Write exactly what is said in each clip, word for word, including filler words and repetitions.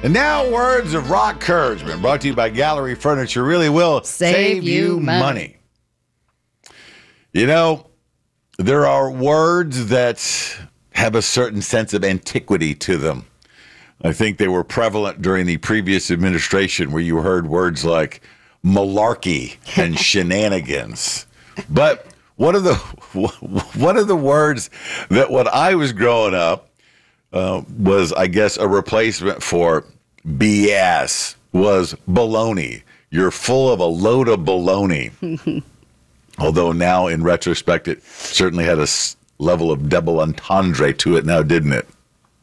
And now, words of rock encouragement brought to you by Gallery Furniture really will Save save, you you money. money. You know, there are words that have a certain sense of antiquity to them. I think they were prevalent during the previous administration where you heard words like malarkey and shenanigans. But one of the one of the words that when I was growing up uh, was, I guess, a replacement for B S was baloney. You're full of a load of baloney. Although now, in retrospect, it certainly had a s- level of double entendre to it now, didn't it?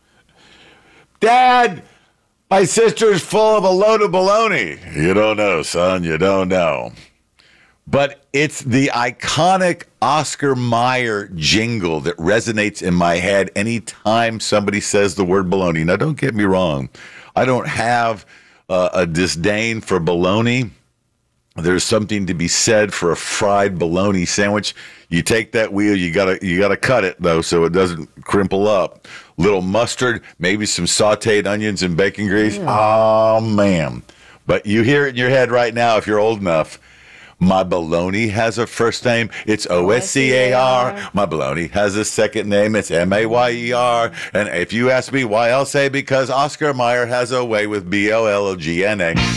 Dad, my sister's full of a load of baloney. You don't know, son. You don't know. But it's the iconic Oscar Mayer jingle that resonates in my head anytime somebody says the word baloney. Now, don't get me wrong. I don't have uh, a disdain for baloney. There's something to be said for a fried bologna sandwich. You take that wheel, you gotta you gotta cut it though, so it doesn't crimple up. Little mustard, maybe some sautéed onions and bacon grease. Oh man! But you hear it in your head right now if you're old enough. My bologna has a first name. It's O S C A R. My bologna has a second name. It's M A Y E R. And if you ask me why, I'll say because Oscar Mayer has a way with B O L O G N A.